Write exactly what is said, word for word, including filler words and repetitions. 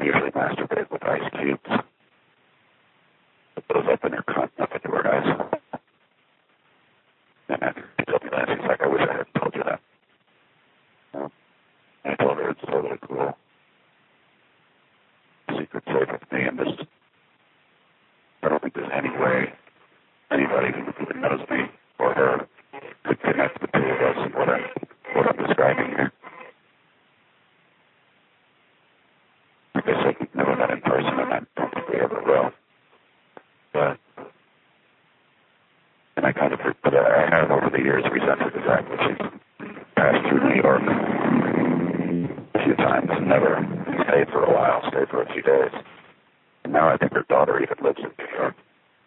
usually masturbate with ice cubes. Put those up in her cunt, up into her eyes. And then she told me that. She's like, I wish I hadn't told you that. And I told her it's totally cool. Secret safe with me, and this, I don't think there's any way anybody who knows me or her could connect the two of us and what I'm, what I'm describing here. Like I said, we've never met in person, and I don't think we ever will. But, and I kind of, but I have over the years resented the fact that she's passed through New York a few times and never stayed for a while, stayed for a few days. And now I think her daughter even lives in New York.